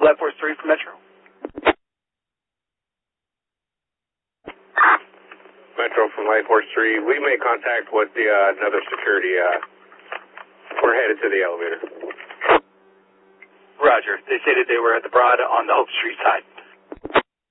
Lab Force 3 for Metro. Metro from Light Force 3. We made contact with the another security. We're headed to the elevator. Roger. They stated they were at the Broad on the Hope Street side.